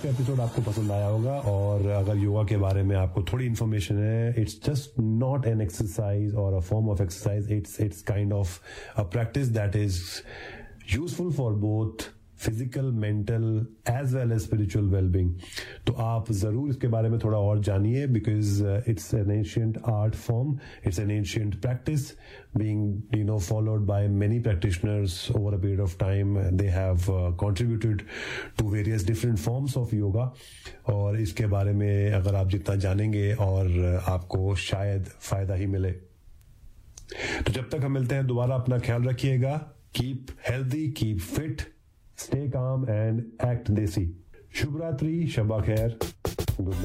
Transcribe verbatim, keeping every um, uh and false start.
का एपिसोड आपको पसंद आया होगा और अगर योगा के बारे में आपको थोड़ी इन्फॉर्मेशन है, it's just not an exercise और a form of exercise, it's it's kind of a practice that is useful for both physical, mental as well as spiritual wellbeing. तो आप जरूर इसके बारे में थोड़ा और जानिए, because it's an ancient art form, it's an ancient practice being you know followed by many practitioners over a period of time. They have uh, contributed to various different forms of yoga, और इसके बारे में अगर आप जितना जानेंगे और आपको शायद फायदा ही मिले। तो जब तक हम मिलते हैं दोबारा, अपना ख्याल रखिएगा। Keep healthy, keep fit, stay calm and act देसी। शुभ रात्रि, शबा खैर, गुड नाइट।